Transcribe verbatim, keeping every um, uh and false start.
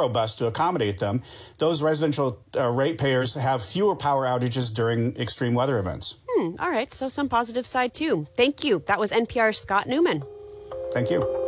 robust to accommodate them, those residential uh, ratepayers have fewer power outages during extreme weather events. Hmm, all right, so some positive side too. Thank you. That was N P R's Scott Newman. Thank you.